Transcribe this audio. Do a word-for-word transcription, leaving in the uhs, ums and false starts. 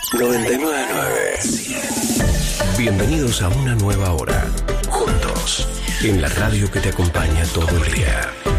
noventa y nueve punto nueve. Bienvenidos a una nueva hora. Juntos. En la radio que te acompaña todo el día.